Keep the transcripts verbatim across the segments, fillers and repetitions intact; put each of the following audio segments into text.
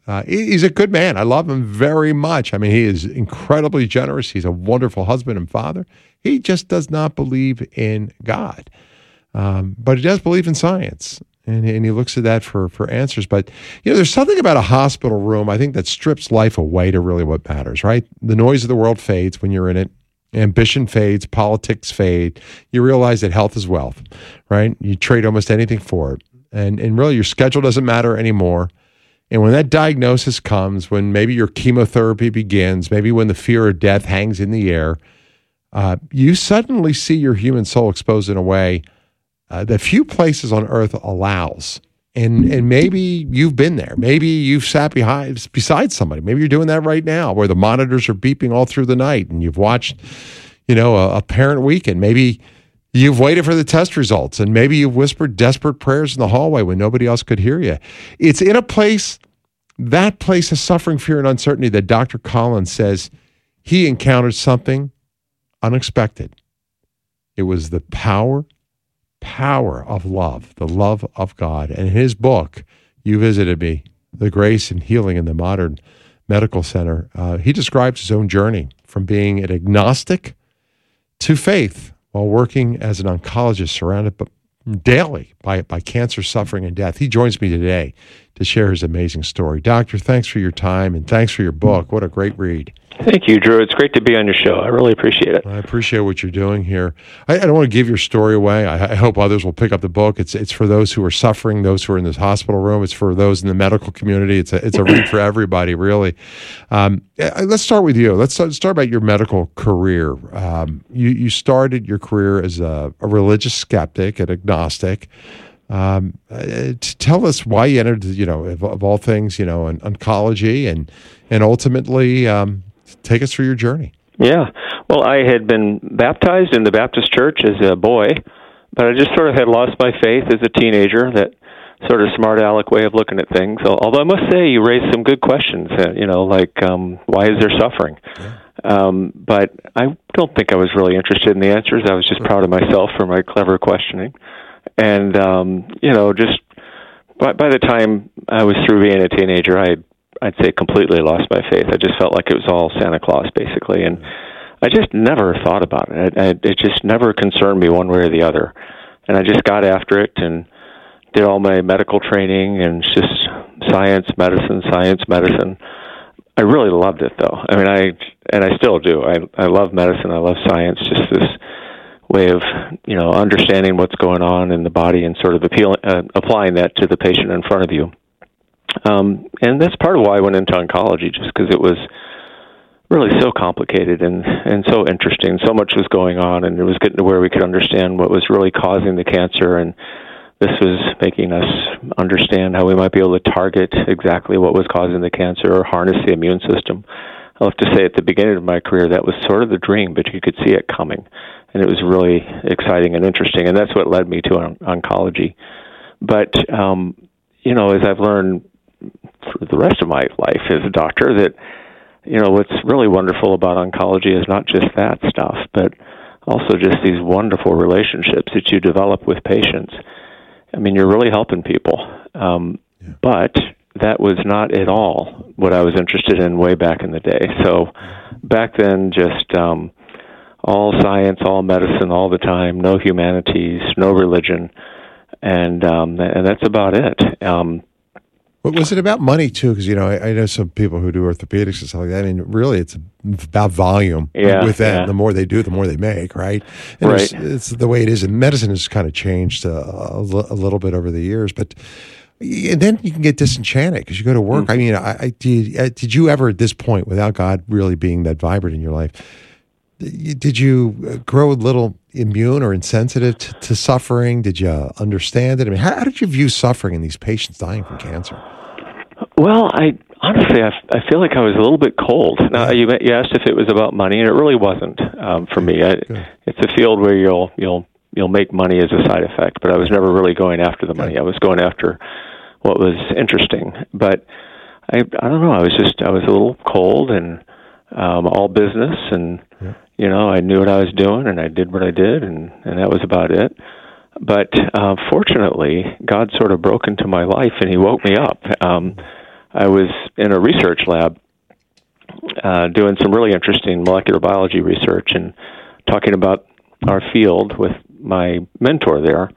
Uh, he- he's a good man. I love him very much. I mean, he is incredibly generous. He's a wonderful husband and father. He just does not believe in God, um, but he does believe in science. And, and he looks at that for, for answers. But, you know, there's something about a hospital room, I think, that strips life away to really what matters, right? The noise of the world fades when you're in it. Ambition fades. Politics fade. You realize that health is wealth, right? You trade almost anything for it. And, and really, your schedule doesn't matter anymore. And when that diagnosis comes, when maybe your chemotherapy begins, maybe when the fear of death hangs in the air, uh, you suddenly see your human soul exposed in a way Uh, that few places on earth allows. And and maybe you've been there. Maybe you've sat behind beside somebody. Maybe you're doing that right now where the monitors are beeping all through the night and you've watched, you know, a, a parent weekend. Maybe you've waited for the test results and maybe you've whispered desperate prayers in the hallway when nobody else could hear you. It's in a place, that place of suffering, fear, and uncertainty that Doctor Collins says he encountered something unexpected. It was the power power of love, the love of God. And in his book, You Visited Me, The Grace and Healing in the Modern Medical Center, uh, he describes his own journey from being an agnostic to faith while working as an oncologist surrounded by, daily by, by cancer, suffering, and death. He joins me today to share his amazing story. Doctor, thanks for your time and thanks for your book. What a great read. Thank you, Drew. It's great to be on your show. I really appreciate it. I appreciate what you're doing here. I, I don't want to give your story away. I, I hope others will pick up the book. It's it's for those who are suffering, those who are in this hospital room. It's for those in the medical community. It's a it's a read for everybody, really. Um, let's start with you. Let's start, start about your medical career. Um, you you started your career as a, a religious skeptic, an agnostic. Um, uh, tell us why you entered, you know, of, of all things, you know, in oncology, and and ultimately. Um, Take us through your journey. Yeah. Well, I had been baptized in the Baptist church as a boy, but I just sort of had lost my faith as a teenager, that sort of smart aleck way of looking at things. Although I must say you raised some good questions, uh, you know, like um, why is there suffering? Yeah. Um, but I don't think I was really interested in the answers. I was just proud of myself for my clever questioning. And, um, you know, just by, by the time I was through being a teenager, I had I'd say completely lost my faith. I just felt like it was all Santa Claus, basically, and I just never thought about it. I, I, it just never concerned me one way or the other, and I just got after it and did all my medical training and just science, medicine, science, medicine. I really loved it, though. I mean, I and I still do. I I love medicine. I love science. Just this way of you know understanding what's going on in the body and sort of appeal, uh, applying that to the patient in front of you. Um, and that's part of why I went into oncology, just because it was really so complicated and, and so interesting. So much was going on, and it was getting to where we could understand what was really causing the cancer, and this was making us understand how we might be able to target exactly what was causing the cancer or harness the immune system. I'll have to say at the beginning of my career, that was sort of the dream, but you could see it coming, and it was really exciting and interesting, and that's what led me to on- oncology. But, um, you know, as I've learned through the rest of my life as a doctor, that, you know, what's really wonderful about oncology is not just that stuff, but also just these wonderful relationships that you develop with patients. I mean, you're really helping people. Um, yeah. But that was not at all what I was interested in way back in the day. So back then, just um, all science, all medicine, all the time, no humanities, no religion, and um, and that's about it. Um, But was it about money, too? Because, you know, I, I know some people who do orthopedics and stuff like that. I mean, really, it's about volume yeah, with them. Yeah. The more they do, the more they make, right? And right. It's, it's the way it is. And medicine has kind of changed a, a, a little bit over the years. But and then you can get disenchanted because you go to work. Mm-hmm. I mean, I, I did, did you ever at this point, without God really being that vibrant in your life, did you grow a little immune or insensitive to, to suffering? Did you understand it? I mean, how, how did you view suffering in these patients dying from cancer? Well, I honestly, I, I feel like I was a little bit cold. Now, you, you asked if it was about money, and it really wasn't um, for me. I, it's a field where you'll you'll you'll make money as a side effect, but I was never really going after the money. I was going after what was interesting. But I I don't know. I was just I was a little cold and um, all business, and yeah. you know I knew what I was doing, and I did what I did, and, and that was about it. But uh, fortunately, God sort of broke into my life, and He woke me up. Um, I was in a research lab uh, doing some really interesting molecular biology research and talking about our field with my mentor there,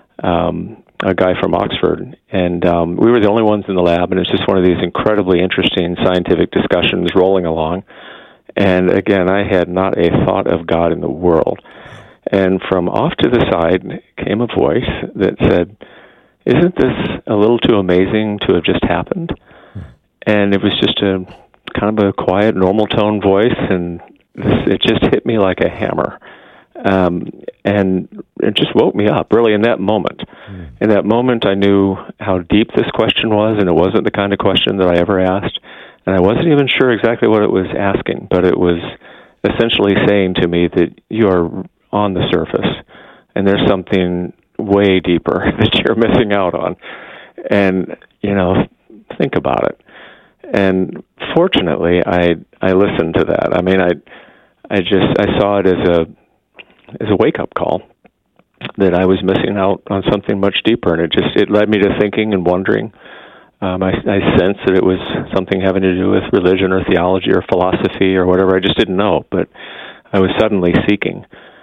um, a guy from Oxford. And um, we were the only ones in the lab, and it's just one of these incredibly interesting scientific discussions rolling along. And again, I had not a thought of God in the world. And from off to the side came a voice that said, "Isn't this a little too amazing to have just happened?" And it was just a kind of a quiet, normal tone voice, and this, it just hit me like a hammer. Um, and it just woke me up, really, in that moment. Mm. In that moment, I knew how deep this question was, and it wasn't the kind of question that I ever asked. And I wasn't even sure exactly what it was asking, but it was essentially saying to me that you are on the surface, and there's something way deeper that you're missing out on. And, you know, think about it. And fortunately, I I listened to that. I mean, I I just I saw it as a as a wake-up call that I was missing out on something much deeper, and it just it led me to thinking and wondering. Um, I, I sensed that it was something having to do with religion or theology or philosophy or whatever. I just didn't know, but I was suddenly seeking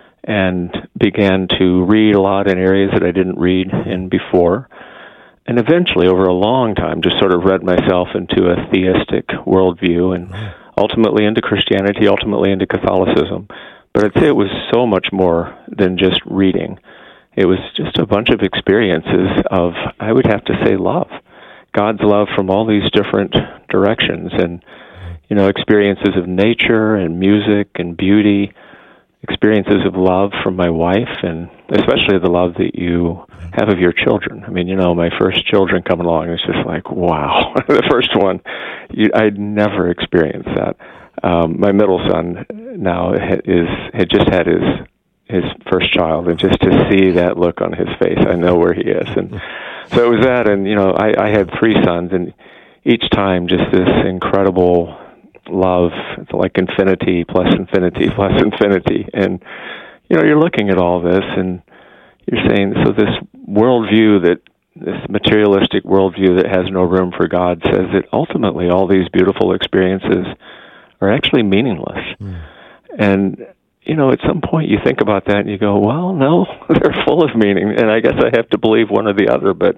and began to read a lot in areas that I didn't read in before. And eventually, over a long time, just sort of read myself into a theistic worldview and ultimately into Christianity, ultimately into Catholicism. But I'd say it was so much more than just reading. It was just a bunch of experiences of, I would have to say, love. God's love from all these different directions, and, you know, experiences of nature and music and beauty, experiences of love from my wife, and especially the love that you have of your children. I mean, you know, my first children coming along, it's just like, wow. The first one, you, I'd never experienced that. Um, my middle son now is had just had his his first child, and just to see that look on his face, I know where he is. And so it was that, and, you know, I, I had three sons, and each time just this incredible love. It's like infinity plus infinity plus infinity. And, you know, you're looking at all this, and you're saying, so this worldview, that this materialistic worldview that has no room for God, says that ultimately all these beautiful experiences are actually meaningless. Mm. And, you know, at some point you think about that and you go, well, no, they're full of meaning. And I guess I have to believe one or the other, but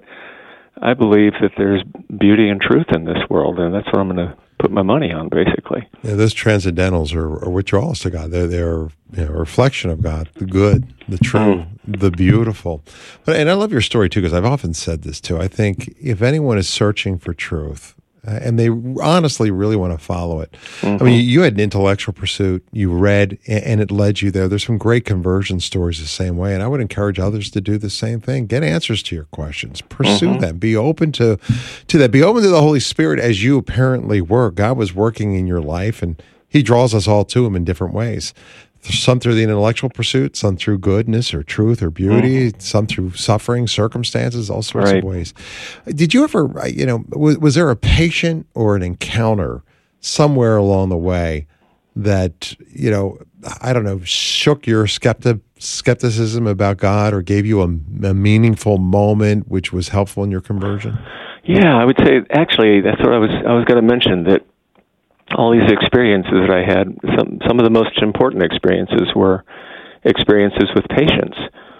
I believe that there's beauty and truth in this world, and that's what I'm going to put my money on, basically. Yeah, those transcendentals are, are withdrawals to God. They're, they're you know, a reflection of God, the good, the true, mm. the beautiful. But, and I love your story, too, because I've often said this, too. I think if anyone is searching for truth, uh, and they honestly really want to follow it. Mm-hmm. I mean, you had an intellectual pursuit, you read, and it led you there. There's some great conversion stories the same way, and I would encourage others to do the same thing. Get answers to your questions. Pursue mm-hmm. them. Be open to, to that. Be open to the Holy Spirit, as you apparently were. God was working in your life, and He draws us all to Him in different ways. Some through the intellectual pursuit, some through goodness or truth or beauty, mm-hmm. some through suffering, circumstances, all sorts right. of ways. Did you ever, you know, was, was there a patient or an encounter somewhere along the way that, you know, I don't know, shook your skeptic, skepticism about God, or gave you a, a meaningful moment which was helpful in your conversion? Yeah, I would say, actually, that's what I was, I was going to mention, that all these experiences that I had, some some of the most important experiences were experiences with patients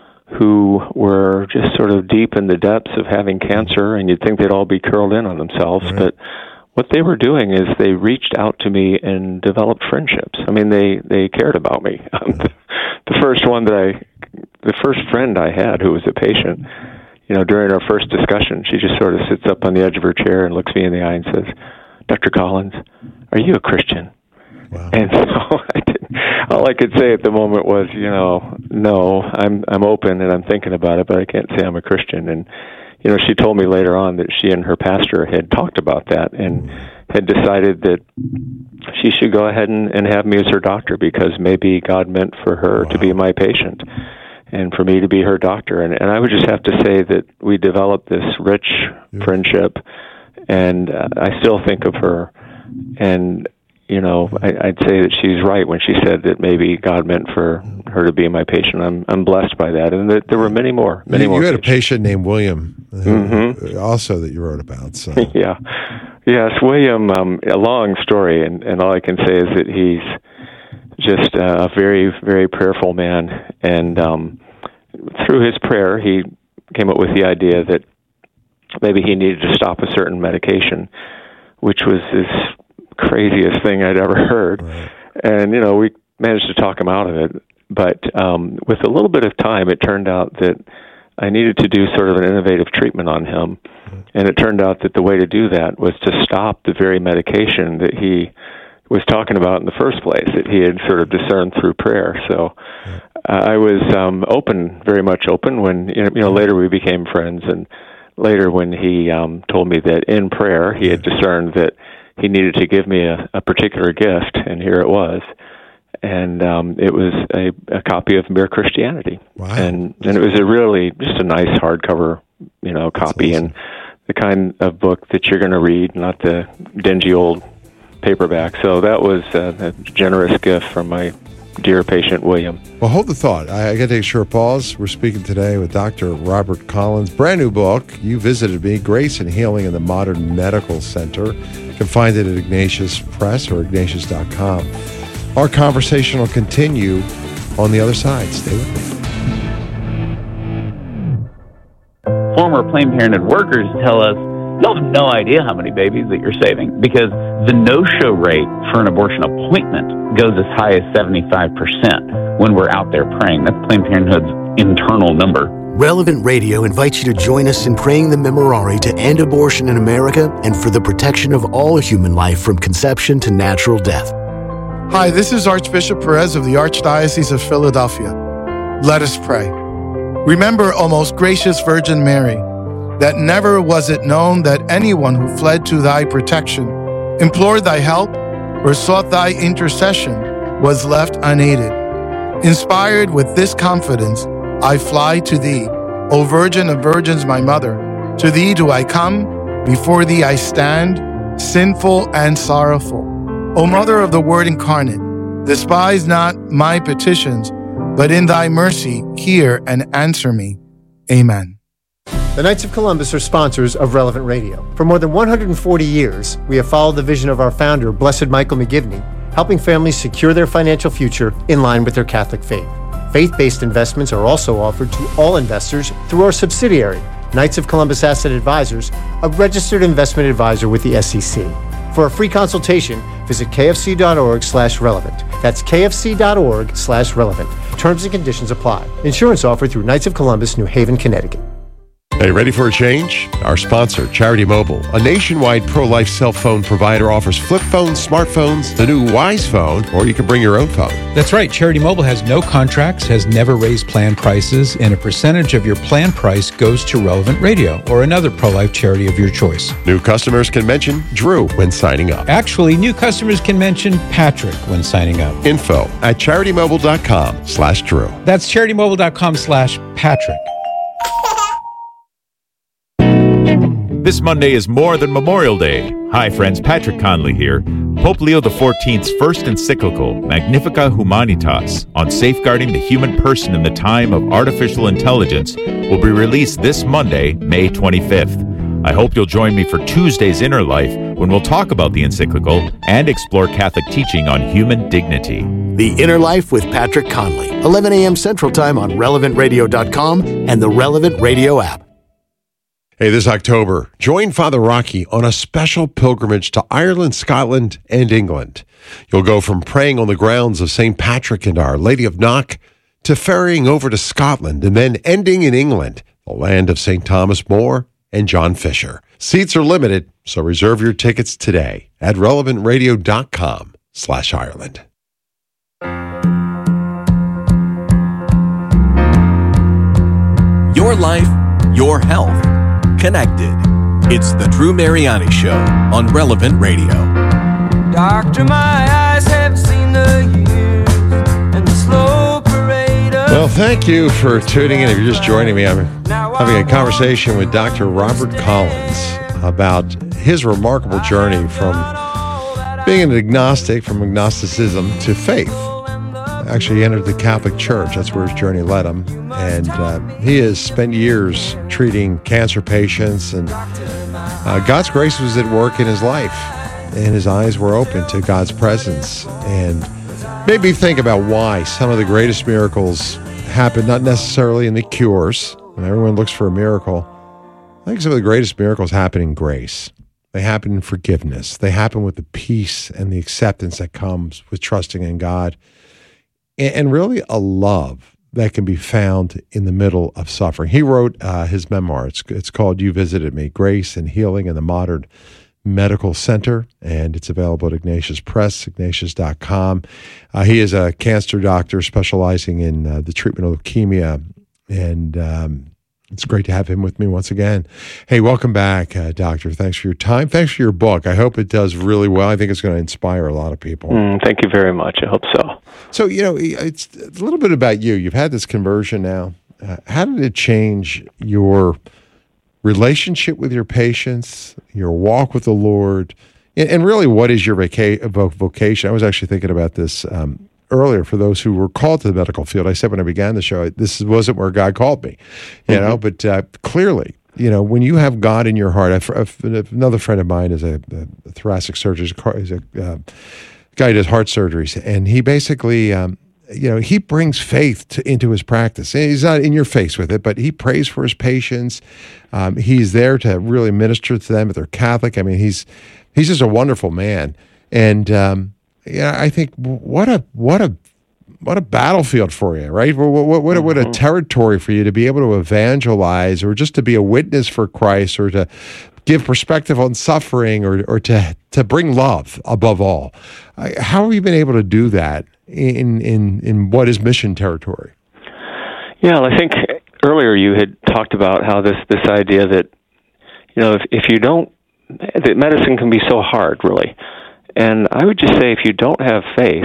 who were just sort of deep in the depths of having cancer, and you'd think they'd all be curled in on themselves. Right. But what they were doing is they reached out to me and developed friendships. I mean, they, they cared about me. Um, the, the first one that I, the first friend I had who was a patient, you know, during our first discussion, she just sort of sits up on the edge of her chair and looks me in the eye and says, "Doctor Collins, are you a Christian?" Wow. And so I didn't, all I could say at the moment was, you know, no, I'm I'm open and I'm thinking about it, but I can't say I'm a Christian. And, you know, she told me later on that she and her pastor had talked about that and had decided that she should go ahead and, and have me as her doctor, because maybe God meant for her wow. to be my patient and for me to be her doctor. And, and I would just have to say that we developed this rich yeah. friendship. And uh, I still think of her, and, you know, I, I'd say that she's right when she said that maybe God meant for her to be my patient. I'm I'm blessed by that, and that there were many more, many you, more. You had patients. a patient named William, who, mm-hmm. also that you wrote about. So yeah, Yes, William, um, a long story, and, and all I can say is that he's just a very, very prayerful man. And um, through his prayer, he came up with the idea that maybe he needed to stop a certain medication, which was this craziest thing I'd ever heard. Right. And, you know, we managed to talk him out of it. But um, with a little bit of time, it turned out that I needed to do sort of an innovative treatment on him. And it turned out that the way to do that was to stop the very medication that he was talking about in the first place, that he had sort of discerned through prayer. So uh, I was um, open, very much open, when, you know, you know, later we became friends. And later when he um, told me that in prayer he had discerned that he needed to give me a, a particular gift, and here it was. And um, it was a, a copy of Mere Christianity. Wow. And and it was a really, just a nice hardcover, you know, copy. Awesome. And the kind of book that you're going to read, not the dingy old paperback. So that was a, a generous gift from my dear patient, William. Well, hold the thought. I, I got to take a short pause. We're speaking today with Doctor Robert Collins. Brand new book. You visited me, Grace and Healing in the Modern Medical Center. You can find it at Ignatius Press or ignatius dot com. Our conversation will continue on the other side. Stay with me. Former Planned Parenthood workers tell us, you'll have no idea how many babies that you're saving, because the no-show rate for an abortion appointment goes as high as seventy-five percent when we're out there praying. That's Planned Parenthood's internal number. Relevant Radio invites you to join us in praying the Memorare to end abortion in America and for the protection of all human life from conception to natural death. Hi, this is Archbishop Perez of the Archdiocese of Philadelphia. Let us pray. Remember, O most gracious Virgin Mary, that never was it known that anyone who fled to thy protection, implored thy help, or sought thy intercession was left unaided. Inspired with this confidence, I fly to thee, O Virgin of Virgins, my mother. To thee do I come, before thee I stand, sinful and sorrowful. O Mother of the Word incarnate, despise not my petitions, but in thy mercy hear and answer me. Amen. The Knights of Columbus are sponsors of Relevant Radio. For more than one hundred forty years, we have followed the vision of our founder, Blessed Michael McGivney, helping families secure their financial future in line with their Catholic faith. Faith-based investments are also offered to all investors through our subsidiary, Knights of Columbus Asset Advisors, a registered investment advisor with the S E C. For a free consultation, visit kfc.org slash relevant. That's kfc.org slash relevant. Terms and conditions apply. Insurance offered through Knights of Columbus, New Haven, Connecticut. Hey, ready for a change? Our sponsor, Charity Mobile, a nationwide pro-life cell phone provider, offers flip phones, smartphones, the new Wise Phone, or you can bring your own phone. That's right. Charity Mobile has no contracts, has never raised plan prices, and a percentage of your plan price goes to Relevant Radio or another pro-life charity of your choice. New customers can mention Drew when signing up. Actually, new customers can mention Patrick when signing up. Info at charitymobile.com slash Drew. That's charitymobile.com slash Patrick. This Monday is more than Memorial Day. Hi, friends. Patrick Conley here. Pope Leo the fourteenth's first encyclical, Magnificat Humanitas, on safeguarding the human person in the time of artificial intelligence, will be released this Monday, May twenty-fifth. I hope you'll join me for Tuesday's Inner Life, when we'll talk about the encyclical and explore Catholic teaching on human dignity. The Inner Life with Patrick Conley, eleven a.m. Central Time on relevant radio dot com and the Relevant Radio app. Hey, this October, join Father Rocky on a special pilgrimage to Ireland, Scotland, and England. You'll go from praying on the grounds of Saint Patrick and Our Lady of Knock to ferrying over to Scotland and then ending in England, the land of Saint Thomas More and John Fisher. Seats are limited, so reserve your tickets today at relevant radio dot com slash Ireland. Your life, your health. Connected. It's the Drew Mariani Show on Relevant Radio. Doctor, my eyes have seen the years and the slow parade of... Well, thank you for tuning in. If you're just joining me, I'm having a conversation with Doctor Robert Collins about his remarkable journey from being an agnostic, from agnosticism to faith. Actually, he entered the Catholic Church. That's where his journey led him. And uh, he has spent years treating cancer patients and Uh, God's grace was at work in his life, and his eyes were open to God's presence, and made me think about why some of the greatest miracles happen not necessarily in the cures, and everyone looks for a miracle. I think some of the greatest miracles happen in grace. They happen in forgiveness. They happen with the peace and the acceptance that comes with trusting in God, and, and really a love that can be found in the middle of suffering. He wrote uh, his memoir. It's, it's called You Visited Me, Grace and Healing in the Modern Medical Center, and it's available at Ignatius Press, ignatius dot com. Uh, he is a cancer doctor specializing in uh, the treatment of leukemia, and um, it's great to have him with me once again. Hey, welcome back, uh, Doctor. Thanks for your time. Thanks for your book. I hope it does really well. I think it's going to inspire a lot of people. Mm, thank you very much. I hope so. So, you know, it's a little bit about you. You've had this conversion now. Uh, how did it change your relationship with your patients, your walk with the Lord, and, and really what is your vaca- vocation? I was actually thinking about this um, earlier for those who were called to the medical field. I said when I began the show, this wasn't where God called me, you mm-hmm. know, but uh, clearly, you know, when you have God in your heart, I've, I've, another friend of mine is a, a thoracic surgeon, is a uh, guy who does heart surgeries, and he basically, um, you know, he brings faith to, into his practice. And he's not in your face with it, but he prays for his patients. Um, he's there to really minister to them if they're Catholic. I mean, he's he's just a wonderful man. And um, yeah, I think what a what a what a battlefield for you, right? What what what, what a territory for you to be able to evangelize, or just to be a witness for Christ, or to give perspective on suffering, or or to to bring love above all. How have you been able to do that in in in what is mission territory? Yeah, well, I think earlier you had talked about how this this idea that, you know, if if you don't, that medicine can be so hard, really. And I would just say, if you don't have faith,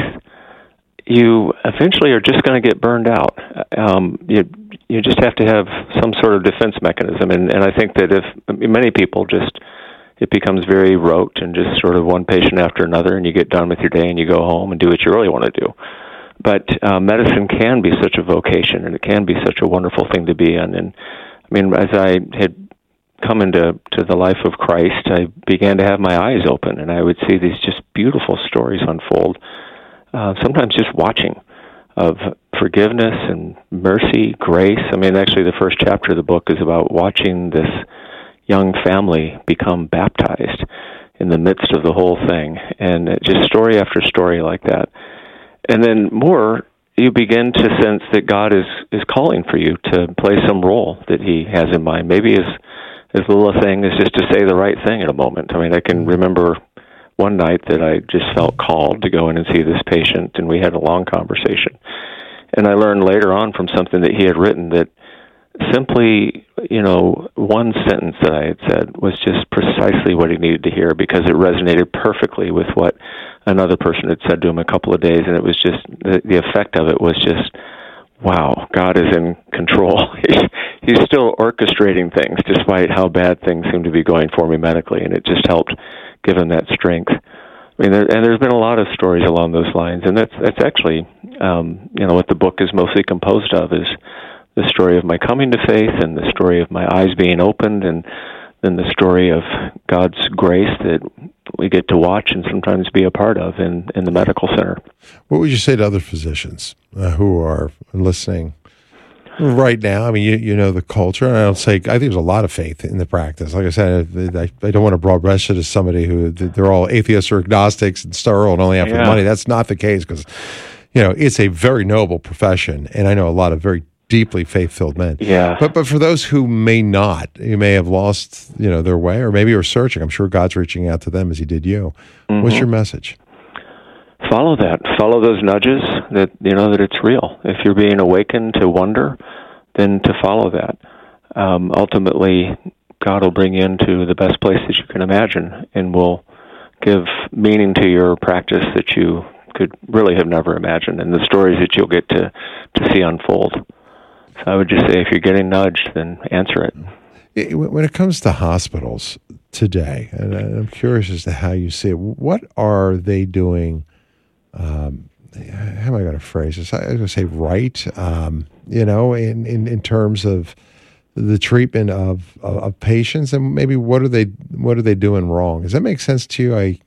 you eventually are just going to get burned out. Um, you you just have to have some sort of defense mechanism, and and I think that if many people just, it becomes very rote and just sort of one patient after another, and you get done with your day and you go home and do what you really want to do. But uh, medicine can be such a vocation, and it can be such a wonderful thing to be in. And I mean, as I had come into to the life of Christ, I began to have my eyes open, and I would see these just beautiful stories unfold. Uh, sometimes just watching, of forgiveness and mercy, grace. I mean, actually, the first chapter of the book is about watching this young family become baptized in the midst of the whole thing, and just story after story like that. And then more, you begin to sense that God is, is calling for you to play some role that he has in mind. Maybe as, as little a thing as just to say the right thing in a moment. I mean, I can remember one night that I just felt called to go in and see this patient, and we had a long conversation. And I learned later on from something that he had written that simply, you know, one sentence that I had said was just precisely what he needed to hear, because it resonated perfectly with what another person had said to him a couple of days, and it was just, the, the effect of it was just, wow, God is in control. He's, he's still orchestrating things despite how bad things seem to be going for me medically, and it just helped give him that strength. I mean, there, and there's been a lot of stories along those lines, and that's that's actually, um, you know, what the book is mostly composed of, is the story of my coming to faith, and the story of my eyes being opened, and then the story of God's grace that we get to watch and sometimes be a part of in, in the medical center. What would you say to other physicians uh, who are listening right now? I mean, you you know the culture, and I don't say, I think there's a lot of faith in the practice. Like I said, I, I don't want to broad brush it as somebody who, they're all atheists or agnostics and sterile and only after yeah. the money. That's not the case, because, you know, it's a very noble profession, and I know a lot of very deeply faith-filled men. Yeah. But but for those who may not, who may have lost, you know, their way, or maybe are searching, I'm sure God's reaching out to them as he did you. Mm-hmm. What's your message? Follow that. Follow those nudges that, you know, that it's real. If you're being awakened to wonder, then to follow that. Um, ultimately, God will bring you into the best place that you can imagine, and will give meaning to your practice that you could really have never imagined, and the stories that you'll get to, to see unfold. So I would just say, if you're getting nudged, then answer it. When it comes to hospitals today, and I'm curious as to how you see it, what are they doing? Um, how am I going to phrase this? I was going to say right, um, you know, in, in, in terms of the treatment of, of of patients, and maybe what are they what are they doing wrong? Does that make sense to you? I,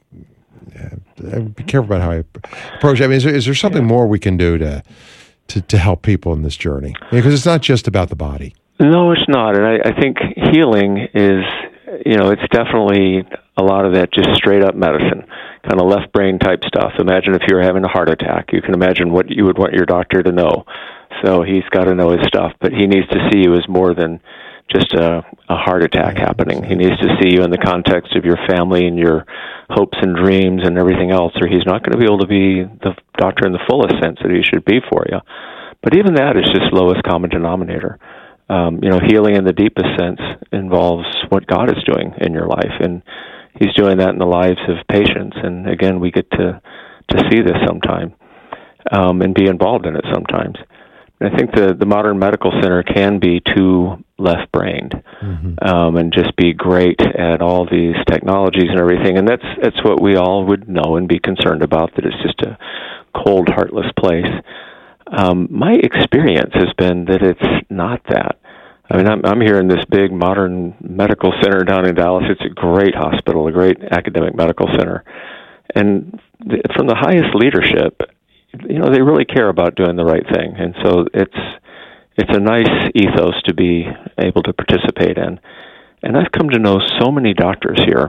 I be careful about how I approach it. I mean, is there, is there something more we can do to to to help people in this journey? Because it's not just about the body. No, it's not, and I, I think healing is, you know, it's definitely a lot of that just straight up medicine, kind of left brain type stuff. Imagine if you were having a heart attack. You can imagine what you would want your doctor to know. So he's got to know his stuff, but he needs to see you as more than just a, a heart attack happening. He needs to see you in the context of your family and your hopes and dreams and everything else, or he's not going to be able to be the doctor in the fullest sense that he should be for you. But even that is just lowest common denominator. Um, you know, healing in the deepest sense involves what God is doing in your life, and he's doing that in the lives of patients. And again, we get to, to see this sometime um, and be involved in it sometimes. And I think the, the modern medical center can be too left-brained mm-hmm. um, and just be great at all these technologies and everything. And that's that's what we all would know and be concerned about, that it's just a cold, heartless place. Um, my experience has been that it's not that. I mean, I'm, I'm here in this big modern medical center down in Dallas. It's a great hospital, a great academic medical center. And th- from the highest leadership, you know, they really care about doing the right thing. And so it's it's a nice ethos to be able to participate in. And I've come to know so many doctors here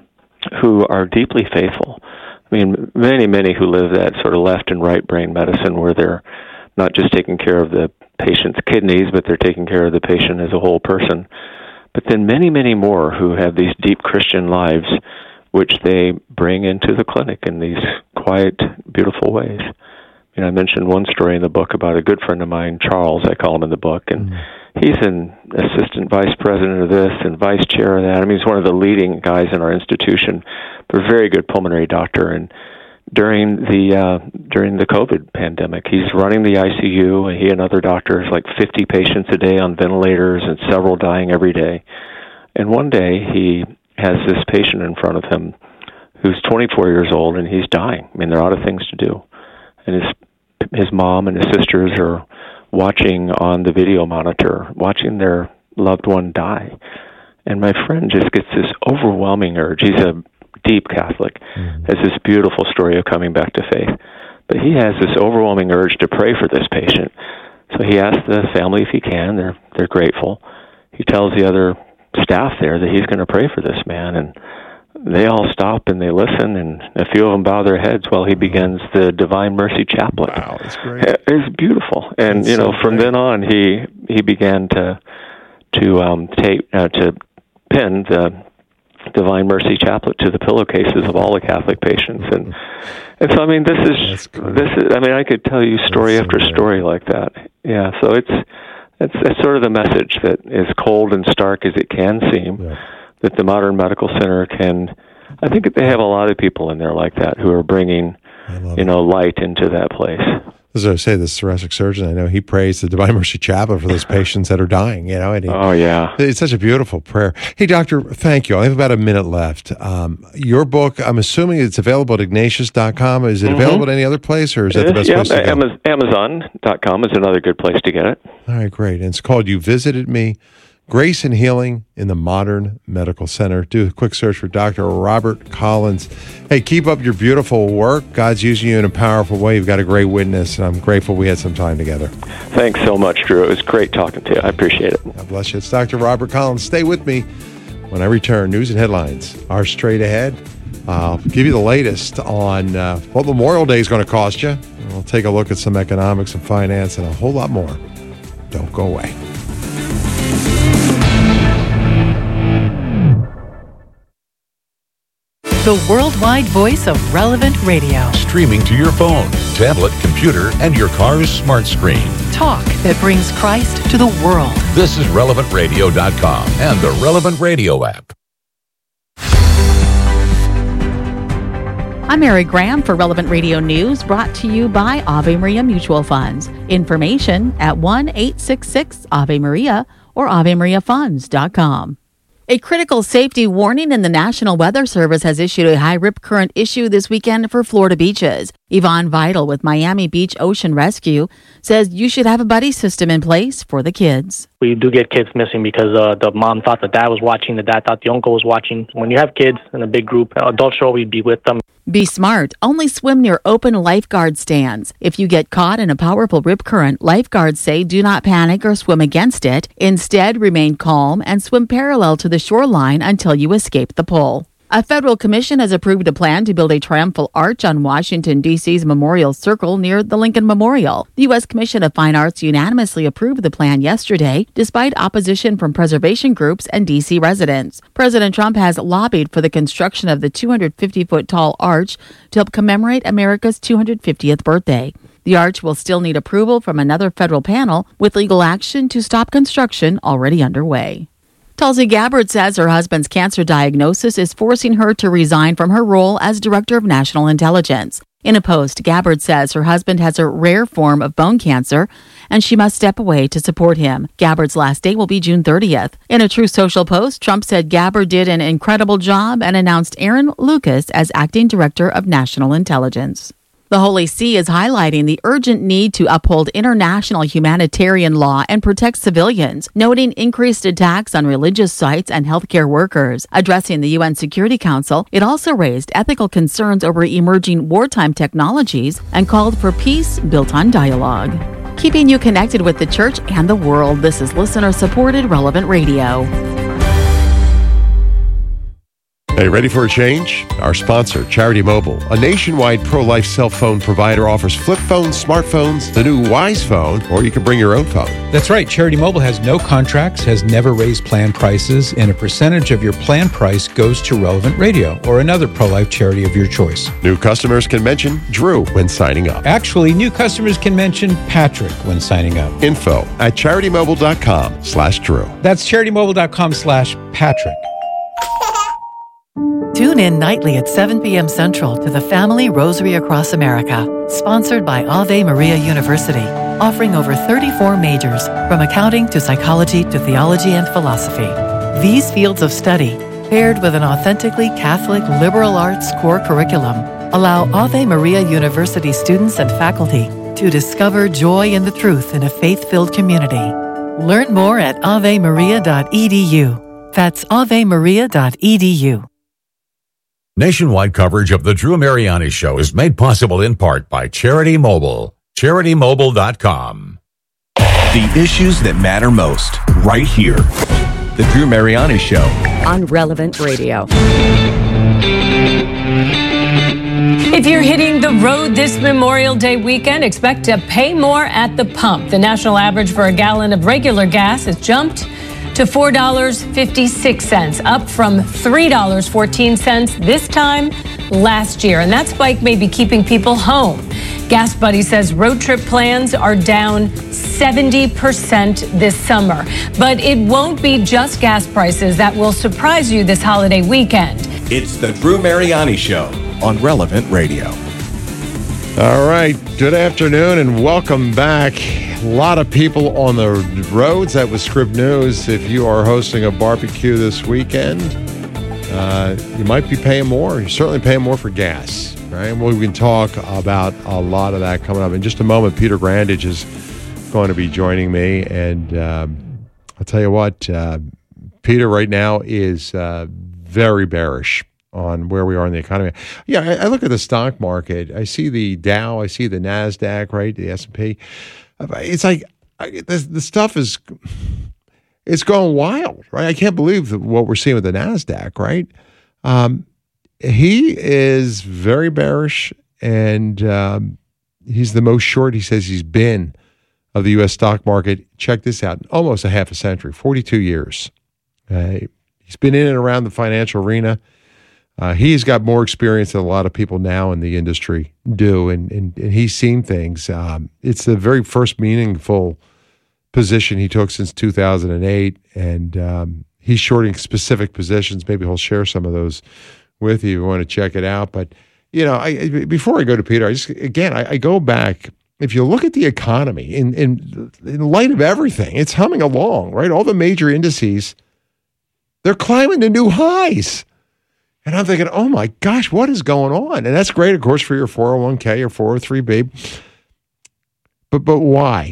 who are deeply faithful. I mean, many, many who live that sort of left and right brain medicine where they're not just taking care of the patient's kidneys, but they're taking care of the patient as a whole person. But then many, many more who have these deep Christian lives, which they bring into the clinic in these quiet, beautiful ways. You know, I mentioned one story in the book about a good friend of mine, Charles, I call him in the book, and mm-hmm. he's an assistant vice president of this and vice chair of that. I mean, he's one of the leading guys in our institution, but a very good pulmonary doctor. And during the uh, during the COVID pandemic, he's running the I C U, and he and other doctors, like fifty patients a day on ventilators and several dying every day. And one day he has this patient in front of him who's twenty-four years old, and he's dying. I mean, there are other things to do. And his his mom and his sisters are watching on the video monitor, watching their loved one die. And my friend just gets this overwhelming urge. He's a deep Catholic, mm-hmm. has this beautiful story of coming back to faith. But he has this overwhelming urge to pray for this patient. So he asks the family if he can. They're they're grateful. He tells the other staff there that he's going to pray for this man, and they all stop and they listen, and a few of them bow their heads while he begins the Divine Mercy Chaplet. Wow, that's great. It's beautiful. And that's you know, so from then on, he he began to to um, take uh, to pin the Divine Mercy Chaplet to the pillowcases of all the Catholic patients, and and so I mean, this is this is I mean, I could tell you story that's after so story like that. Yeah, so it's it's, it's sort of the message that is cold and stark as it can seem. Yeah. That the modern medical center can, I think they have a lot of people in there like that who are bringing, you know, light into that place. As I say, this thoracic surgeon, I know he prays the Divine Mercy Chaplet for those patients that are dying, you know. And he, oh, yeah. It's such a beautiful prayer. Hey, Doctor, thank you. I have about a minute left. Um, your book, I'm assuming it's available at ignatius dot com. Is it mm-hmm. available at any other place, or is that the best yeah, place to go? Amazon dot com is another good place to get it. All right, great. And it's called You Visited Me, Grace and Healing in the Modern Medical Center. Do a quick search for Doctor Robert Collins. Hey, keep up your beautiful work. God's using you in a powerful way. You've got a great witness, and I'm grateful we had some time together. Thanks so much, Drew. It was great talking to you. I appreciate it. God bless you. It's Doctor Robert Collins. Stay with me when I return. News and headlines are straight ahead. I'll give you the latest on uh, what Memorial Day is going to cost you. We'll take a look at some economics and finance and a whole lot more. Don't go away. The worldwide voice of Relevant Radio. Streaming to your phone, tablet, computer, and your car's smart screen. Talk that brings Christ to the world. This is relevant radio dot com and the Relevant Radio app. I'm Mary Graham for Relevant Radio News, brought to you by Ave Maria Mutual Funds. Information at one eight six six Ave Maria or ave maria funds dot com. A critical safety warning in the National Weather Service has issued a high rip current issue this weekend for Florida beaches. Yvonne Vital with Miami Beach Ocean Rescue says you should have a buddy system in place for the kids. We do get kids missing because uh, the mom thought the dad was watching, the dad thought the uncle was watching. When you have kids in a big group, adults should always be with them. Be smart. Only swim near open lifeguard stands. If you get caught in a powerful rip current, lifeguards say do not panic or swim against it. Instead, remain calm and swim parallel to the shoreline until you escape the pull. A federal commission has approved a plan to build a triumphal arch on Washington, D C's Memorial Circle near the Lincoln Memorial. The U S Commission of Fine Arts unanimously approved the plan yesterday, despite opposition from preservation groups and D C residents. President Trump has lobbied for the construction of the two hundred fifty foot tall arch to help commemorate America's two hundred fiftieth birthday. The arch will still need approval from another federal panel, with legal action to stop construction already underway. Tulsi Gabbard says her husband's cancer diagnosis is forcing her to resign from her role as Director of National Intelligence. In a post, Gabbard says her husband has a rare form of bone cancer and she must step away to support him. Gabbard's last day will be June thirtieth. In a Truth Social post, Trump said Gabbard did an incredible job and announced Aaron Lucas as Acting Director of National Intelligence. The Holy See is highlighting the urgent need to uphold international humanitarian law and protect civilians, noting increased attacks on religious sites and healthcare workers. Addressing the U N Security Council, it also raised ethical concerns over emerging wartime technologies and called for peace built on dialogue. Keeping you connected with the church and the world, this is listener-supported Relevant Radio. Hey, ready for a change? Our sponsor, Charity Mobile, a nationwide pro-life cell phone provider, offers flip phones, smartphones, the new Wise phone, or you can bring your own phone. That's right. Charity Mobile has no contracts, has never raised plan prices, and a percentage of your plan price goes to Relevant Radio or another pro-life charity of your choice. New customers can mention Drew when signing up. Actually, new customers can mention Patrick when signing up. Info at CharityMobile.com slash Drew. That's CharityMobile.com slash Patrick. Tune in nightly at seven p.m. Central to the Family Rosary Across America, sponsored by Ave Maria University, offering over thirty-four majors, from accounting to psychology to theology and philosophy. These fields of study, paired with an authentically Catholic liberal arts core curriculum, allow Ave Maria University students and faculty to discover joy in the truth in a faith-filled community. Learn more at ave maria dot e d u. That's ave maria dot e d u. Nationwide coverage of The Drew Mariani Show is made possible in part by Charity Mobile. Charity Mobile dot com. The issues that matter most, right here. The Drew Mariani Show on Relevant Radio. If you're hitting the road this Memorial Day weekend, expect to pay more at the pump. The national average for a gallon of regular gas has jumped to four dollars and fifty-six cents, up from three dollars and fourteen cents this time last year. And that spike may be keeping people home. Gas Buddy says road trip plans are down seventy percent this summer. But it won't be just gas prices that will surprise you this holiday weekend. It's the Drew Mariani Show on Relevant Radio. All right. Good afternoon and welcome back. A lot of people on the roads. That was Scrib News. If you are hosting a barbecue this weekend, uh, you might be paying more. You're certainly paying more for gas, right? And we can talk about a lot of that coming up. In just a moment, Peter Grandage is going to be joining me. And um, I'll tell you what, uh, Peter right now is uh, very bearish on where we are in the economy. Yeah, I, I look at the stock market. I see the Dow. I see the NASDAQ, right, the S and P. It's like I, the, the stuff is, it's going wild, right? I can't believe what we're seeing with the NASDAQ, right? Um, he is very bearish, and um, he's the most short he says he's been of the U S stock market. Check this out, almost a half a century, forty-two years. Uh, he's been in and around the financial arena. Uh, he's got more experience than a lot of people now in the industry do, and, and, and he's seen things. Um, it's the very first meaningful position he took since two thousand eight, and um, he's shorting specific positions. Maybe he'll share some of those with you if you want to check it out. But, you know, I, before I go to Peter, I just, again, I, I go back. If you look at the economy, in, in, in light of everything, it's humming along, right? All the major indices, They're climbing to new highs. And I'm thinking, oh my gosh, what is going on? And that's great, of course, for your four oh one k or four oh three b. But but why?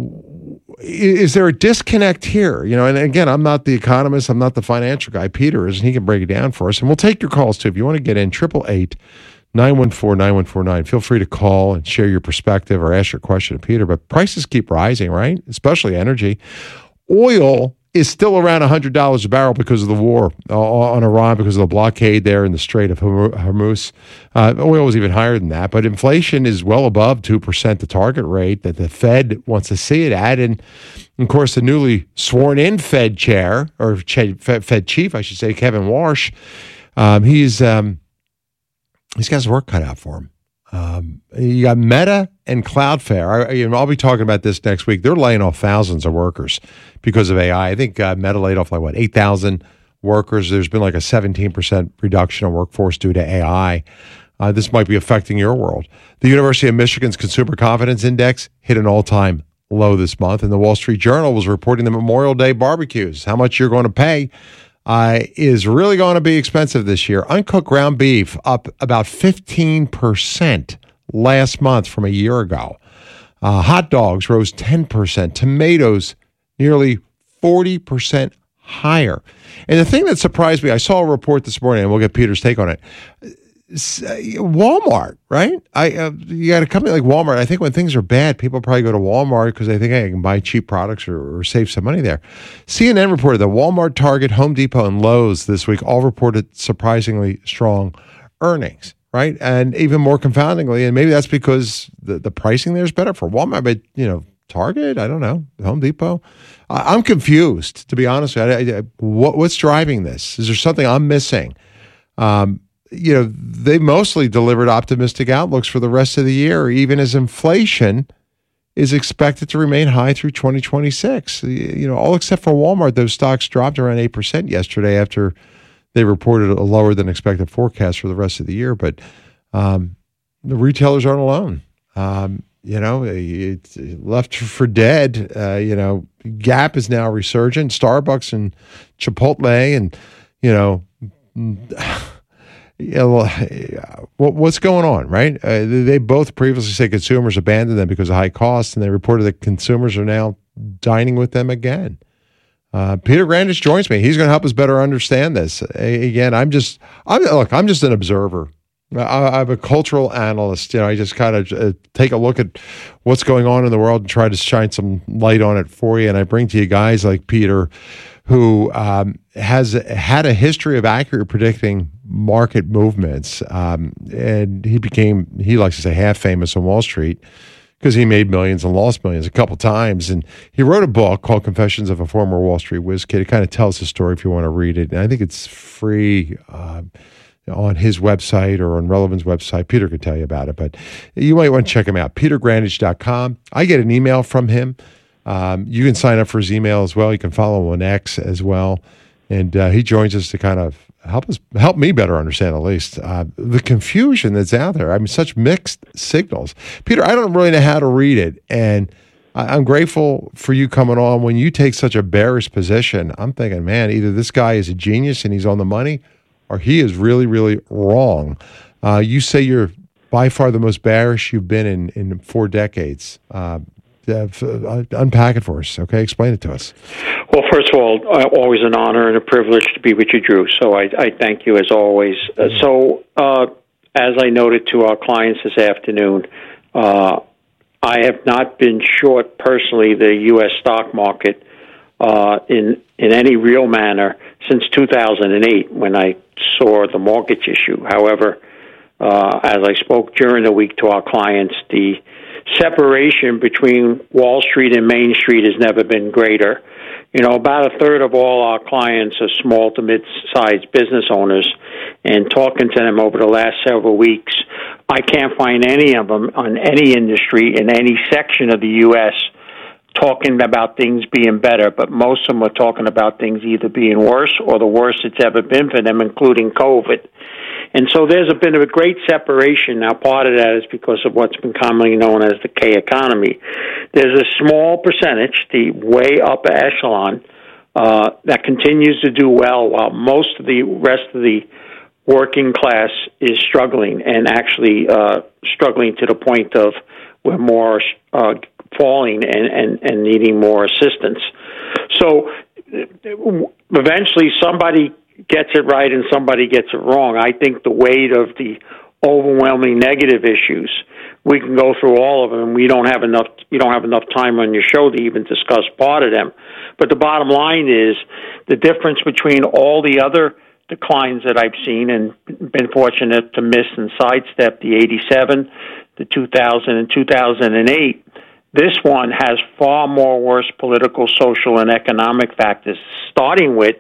Is there a disconnect here? You know, and again, I'm not the economist. I'm not the financial guy. Peter is, and he can break it down for us. And we'll take your calls, too. If you want to get in, eight eight eight, nine one four, nine one four nine. Feel free to call and share your perspective or ask your question to Peter. But prices keep rising, right? Especially energy. Oil is still around one hundred dollars a barrel because of the war on Iran, because of the blockade there in the Strait of Hormuz. Uh, oil was even higher than that, but inflation is well above two percent, the target rate that the Fed wants to see it at. And, of course, the newly sworn-in Fed chair, or Fed chief, I should say, Kevin Warsh, um, he's, um, he's got his work cut out for him. Um, you got Meta and Cloudflare. I, you know, I'll be talking about this next week. They're laying off thousands of workers because of A I. I think uh, Meta laid off like, what, eight thousand workers. There's been like a seventeen percent reduction in workforce due to A I. Uh, this might be affecting your world. The University of Michigan's Consumer Confidence Index hit an all-time low this month, and the Wall Street Journal was reporting the Memorial Day barbecues, how much you're going to pay, Uh, is really going to be expensive this year. Uncooked ground beef up about fifteen percent last month from a year ago. Uh, hot dogs rose ten percent. Tomatoes nearly forty percent higher. And the thing that surprised me, I saw a report this morning, and we'll get Peter's take on it. Walmart, right? I uh, you got a company like Walmart. I think when things are bad, people probably go to Walmart because they think, hey, I can buy cheap products or, or save some money there. C N N reported that Walmart, Target, Home Depot, and Lowe's this week all reported surprisingly strong earnings, right? And even more confoundingly, and maybe that's because the, the pricing there is better for Walmart, but, you know, Target, I don't know, Home Depot. I, I'm confused, to be honest with you. I, I, what, what's driving this? Is there something I'm missing? Um, you know, they mostly delivered optimistic outlooks for the rest of the year, even as inflation is expected to remain high through twenty twenty-six. You know, all except for Walmart, those stocks dropped around eight percent yesterday after they reported a lower than expected forecast for the rest of the year. But um, the retailers aren't alone. Um, you know, it's left for dead. Uh, you know, Gap is now resurgent. Starbucks and Chipotle and, you know, Yeah, well, what's going on, right? Uh, they both previously said consumers abandoned them because of high costs, and they reported that consumers are now dining with them again. Uh, Peter Grandich joins me. He's going to help us better understand this. A- again, I'm just, I'm, look, I'm just an observer. I, I'm a cultural analyst. You know, I just kind of uh, take a look at what's going on in the world and try to shine some light on it for you. And I bring to you guys like Peter, who um, has had a history of accurate predicting market movements. Um, and he became, he likes to say, half famous on Wall Street because he made millions and lost millions a couple times. And he wrote a book called Confessions of a Former Wall Street Whiz Kid. It kind of tells his story if you want to read it. And I think it's free uh, on his website or on Relevant's website. Peter could tell you about it, but you might want to check him out, peter grandich dot com. I get an email from him. Um, you can sign up for his email as well. You can follow him on X as well. And uh, he joins us to kind of help us, help me better understand at least uh, the confusion that's out there. I mean, such mixed signals. Peter, I don't really know how to read it. And I, I'm grateful for you coming on. When you take such a bearish position, I'm thinking, man, either this guy is a genius and he's on the money, or he is really, really wrong. Uh, you say you're by far the most bearish you've been in, in four decades. Uh, Uh, unpack it for us, okay? Explain it to us. Well, first of all, uh, always an honor and a privilege to be with you, Drew. So I, I thank you as always. Uh, so uh, as I noted to our clients this afternoon, uh, I have not been short personally the U S stock market uh, in in any real manner since two thousand eight when I saw the mortgage issue. However, uh, as I spoke during the week to our clients, the separation between Wall Street and Main Street has never been greater. You know, about a third of all our clients are small to mid-sized business owners, and talking to them over the last several weeks, I can't find any of them on any industry in any section of the U S talking about things being better, but most of them are talking about things either being worse or the worst it's ever been for them, including COVID. And so there's a been a great separation. Now, part of that is because of what's been commonly known as the K economy. There's a small percentage, the way upper echelon uh, that continues to do well while most of the rest of the working class is struggling and actually uh, struggling to the point of we're more uh, falling and, and, and needing more assistance. So eventually somebody gets it right and somebody gets it wrong. I think the weight of the overwhelming negative issues, we can go through all of them. We don't have enough. You don't have enough time on your show to even discuss part of them. But the bottom line is the difference between all the other declines that I've seen and been fortunate to miss and sidestep, the eighty-seven, the two thousand, and two thousand eight. This one has far more worse political, social, and economic factors, starting with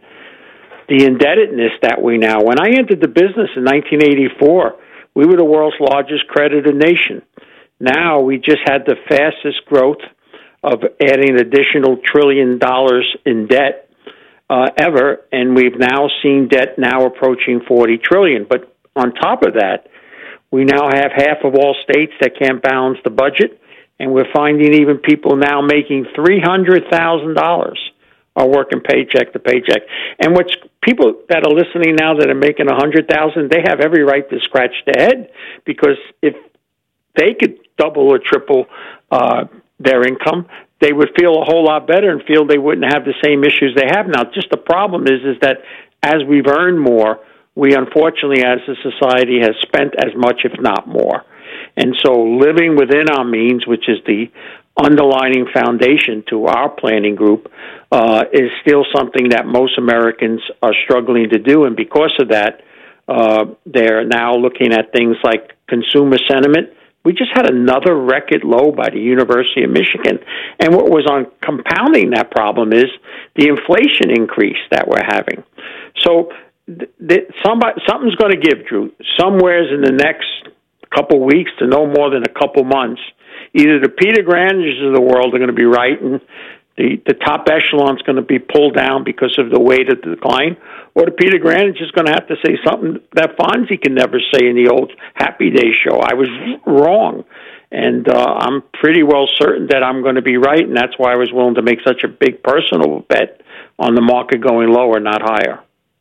the indebtedness that we now. When I entered the business in nineteen eighty-four, we were the world's largest credited nation. Now we just had the fastest growth of adding additional trillion dollars in debt uh, ever, and we've now seen debt now approaching forty trillion. But on top of that, we now have half of all states that can't balance the budget, and we're finding even people now making three hundred thousand dollars are working paycheck to paycheck. And what's people that are listening now that are making a hundred thousand, they have every right to scratch their head, because if they could double or triple uh, their income, they would feel a whole lot better and feel they wouldn't have the same issues they have now. Just the problem is, is that as we've earned more, we unfortunately as a society has spent as much, if not more. And so living within our means, which is the underlying foundation to our planning group, uh, is still something that most Americans are struggling to do. And because of that, uh, they're now looking at things like consumer sentiment. We just had another record low by the University of Michigan. And what was on compounding that problem is the inflation increase that we're having. So th- th- somebody, something's going to give, Drew. Somewheres in the next couple weeks to no more than a couple months, either the Peter Granges of the world are going to be right and the, the top echelon is going to be pulled down because of the weight of the decline, or the Peter Grange is going to have to say something that Fonzie can never say in the old Happy Days show. I was wrong. And uh, I'm pretty well certain that I'm going to be right, and that's why I was willing to make such a big personal bet on the market going lower, not higher.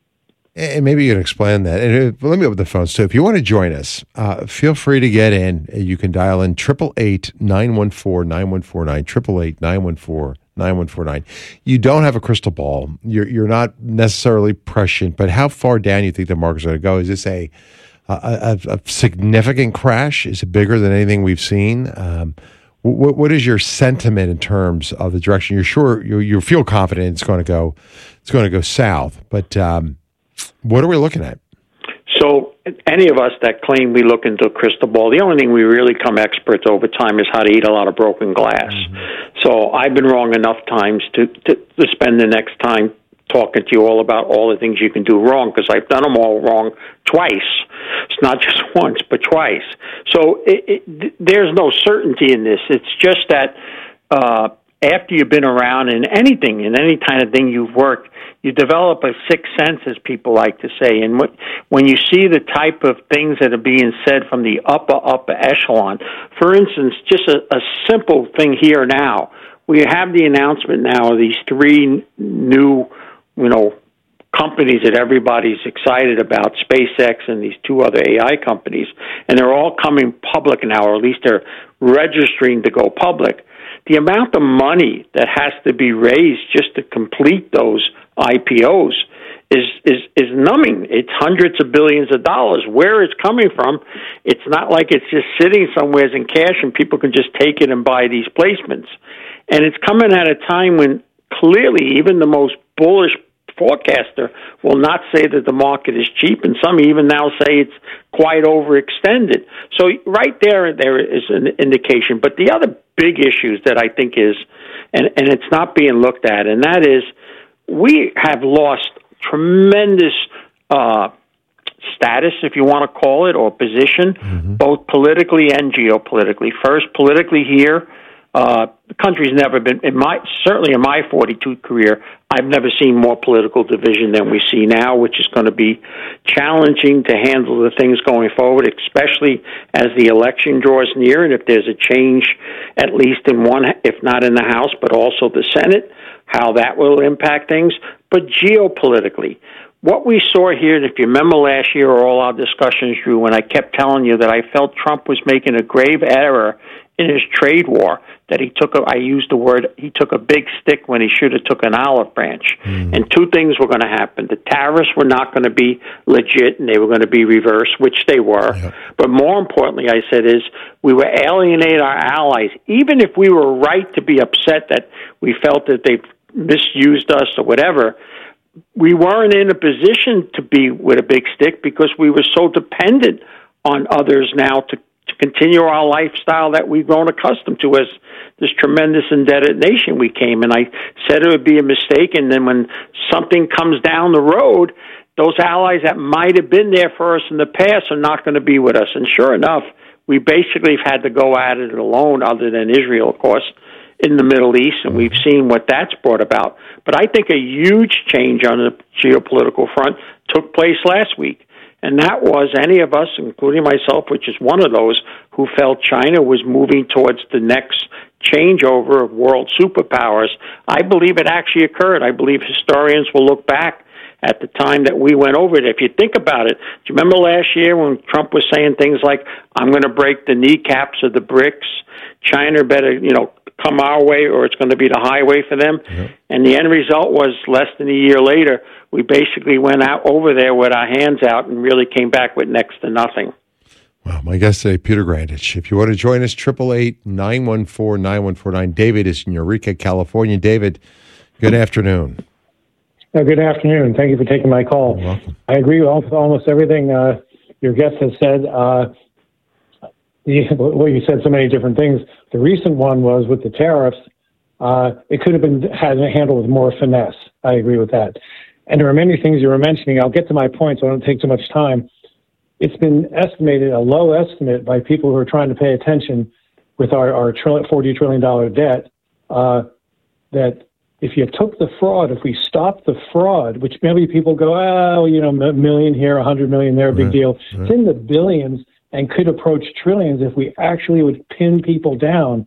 And maybe you can explain that. And let me open the phones too. If you want to join us, uh, feel free to get in. You can dial in triple eight nine one four nine one four nine triple eight nine one four nine one four nine. You don't have a crystal ball. You're you're not necessarily prescient, but how far down you think the market's going to go? Is this a a, a, a significant crash? Is it bigger than anything we've seen? Um, what what is your sentiment in terms of the direction? You're sure you you feel confident it's going to go it's going to go south, but um, what are we looking at? So any of us that claim we look into a crystal ball, the only thing we really become experts over time is how to eat a lot of broken glass. Mm-hmm. So I've been wrong enough times to, to, to spend the next time talking to you all about all the things you can do wrong, because I've done them all wrong twice. It's not just once, but twice. So it, it, there's no certainty in this. It's just that uh, after you've been around in anything, in any kind of thing you've worked, you develop a sixth sense, as people like to say. And when you see the type of things that are being said from the upper, upper echelon, for instance, just a, a simple thing here now, we have the announcement now of these three new, you know, companies that everybody's excited about, SpaceX and these two other A I companies, and they're all coming public now, or at least they're registering to go public. The amount of money that has to be raised just to complete those I P Os is, is, is numbing. It's hundreds of billions of dollars. Where it's coming from, it's not like it's just sitting somewhere in cash and people can just take it and buy these placements. And it's coming at a time when clearly even the most bullish forecaster will not say that the market is cheap, and some even now say it's quite overextended. So right there, there is an indication. But the other big issues that I think is, and, and it's not being looked at, and that is we have lost tremendous uh, status, if you want to call it, or position, mm-hmm. both politically and geopolitically. First, politically here, Uh, the country's never been, in my certainly in my forty-two career, I've never seen more political division than we see now, which is going to be challenging to handle the things going forward, especially as the election draws near, and if there's a change, at least in one, if not in the House, but also the Senate, how that will impact things. But geopolitically, what we saw here, and if you remember last year or all our discussions, Drew, when I kept telling you that I felt Trump was making a grave error in his trade war, that he took a, I used the word, he took a big stick when he should have took an olive branch. Mm. And two things were going to happen. The tariffs were not going to be legit, and they were going to be reversed, which they were. Yep. But more importantly, I said, is we were alienate our allies. Even if we were right to be upset that we felt that they misused us or whatever, we weren't in a position to be with a big stick because we were so dependent on others now to to continue our lifestyle that we've grown accustomed to as this tremendous indebted nation we came. And I said it would be a mistake, and then when something comes down the road, those allies that might have been there for us in the past are not going to be with us. And sure enough, we basically have had to go at it alone, other than Israel, of course, in the Middle East, and we've seen what that's brought about. But I think a huge change on the geopolitical front took place last week. And that was any of us, including myself, which is one of those, who felt China was moving towards the next changeover of world superpowers. I believe it actually occurred. I believe historians will look back at the time that we went over it. If you think about it, do you remember last year when Trump was saying things like, I'm going to break the kneecaps of the BRICS, China better, you know, come our way or it's going to be the highway for them? Mm-hmm. And the end result was less than a year later, we basically went out over there with our hands out and really came back with next to nothing. Well, my guest today, Peter Grandich. If you want to join us, eight eight eight, nine one four, nine one four nine. David is in Eureka, California. David, good afternoon. Uh, good afternoon. Thank you for taking my call. You're welcome. I agree with almost everything uh, your guest has said. Uh, the, well, you said so many different things. The recent one was with the tariffs. Uh, it could have been had handled with more finesse. I agree with that. And there are many things you were mentioning. I'll get to my point, so I don't take too much time. It's been estimated, a low estimate by people who are trying to pay attention with our, our forty trillion dollars debt, uh, that if you took the fraud, if we stopped the fraud, which maybe people go, oh, you know, a million here, a hundred million there, big right. deal. Right. It's in the billions and could approach trillions if we actually would pin people down.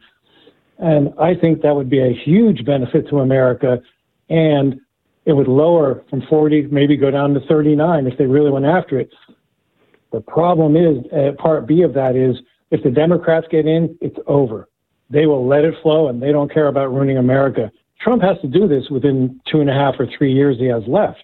And I think that would be a huge benefit to America, and it would lower from forty, maybe go down to thirty-nine if they really went after it. The problem is, uh, part B of that is, if the Democrats get in, it's over. They will let it flow, and they don't care about ruining America. Trump has to do this within two and a half or three years he has left,